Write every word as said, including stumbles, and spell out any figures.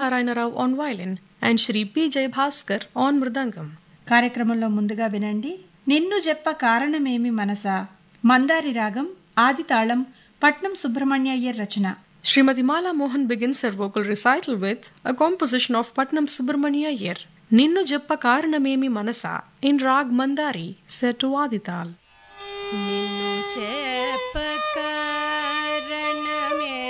Narayana Rao on violin and Shri P. Jayabhaskar on mridangam. కార్యక్రమంలో ముందుగా వినండి నిన్ను చెప్ప కారణమేమి మనసా మందారి రాగం ఆది తాళం పట్నం సుబ్రహ్మణ్య అయ్యర్ రచన. Srimati Mala Mohan begins her vocal recital with a composition of Patnam Subramanya Iyer, Ninnu Jappa Karanamemi Manasa, in Rag Mandari, set to Adital. నిన్ను చెప్ప కారణమేమి